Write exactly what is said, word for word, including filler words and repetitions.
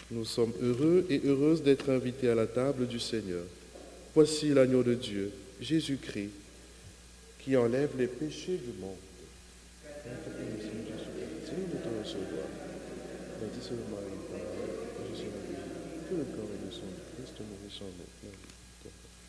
Nous sommes heureux et heureuses d'être invités à la table du Seigneur. Voici l'agneau de Dieu, Jésus-Christ, qui enlève les péchés du monde. Seigneur, de te recevoir. Bâtis seulement une parole, je serai béni. Que le corps et le sang du Christ nourrissent en nous.